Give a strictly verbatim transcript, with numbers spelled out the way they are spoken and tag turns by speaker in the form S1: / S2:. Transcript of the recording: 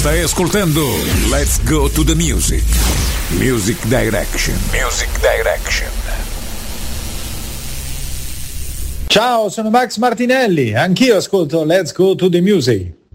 S1: Stai ascoltando Let's Go to the Music. Music Direction. Music Direction.
S2: Ciao, sono Max Martinelli. Anch'io ascolto Let's Go to the Music.